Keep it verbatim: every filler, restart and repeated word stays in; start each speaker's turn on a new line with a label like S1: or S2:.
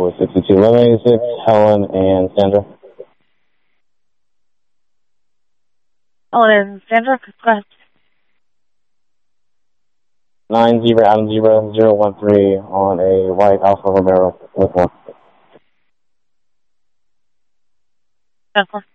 S1: sixty-two, eleven eighty-six, Helen and Sandra.
S2: Helen and Sandra, go ahead.
S1: nine zero Adam zero zero one three on a white Alfa Romero with one.
S2: ten four.